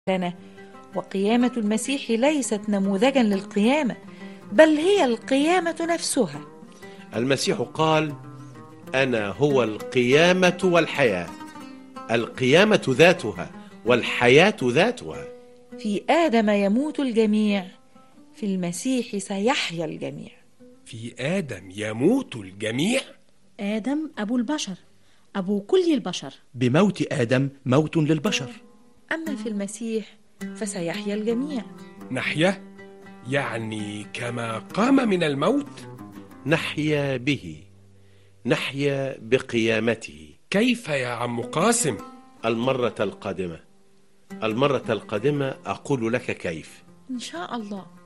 لنا. وقيامة المسيح ليست نموذجا للقيامة، بل هي القيامة نفسها. المسيح قال: أنا هو القيامة والحياة، القيامة ذاتها والحياة ذاتها. في آدم يموت الجميع، في المسيح سيحيا الجميع. في آدم يموت الجميع؟ آدم أبو البشر، أبو كل البشر. بموت آدم موت للبشر. أما في المسيح فسيحيا الجميع. نحيا يعني كما قام من الموت؟ نحيا به، نحيا بقيامته. كيف يا عم قاسم؟ المرة القادمة أقول لك كيف إن شاء الله.